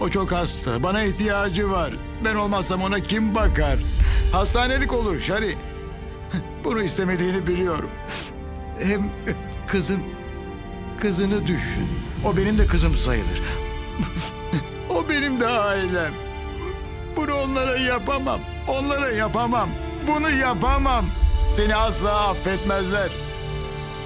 O çok hasta. Bana ihtiyacı var. Ben olmazsam ona kim bakar? Hastanelik olur Şari. Bunu istemediğini biliyorum. Hem kızını düşün. O benim de kızım sayılır. O benim de ailem. Bunu onlara yapamam. Onlara yapamam. Bunu yapamam. Seni asla affetmezler.